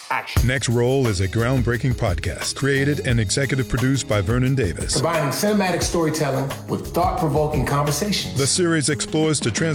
Action. Next Roll is a groundbreaking podcast created and executive produced by Vernon Davis. Combining cinematic storytelling with thought-provoking conversations. The series explores the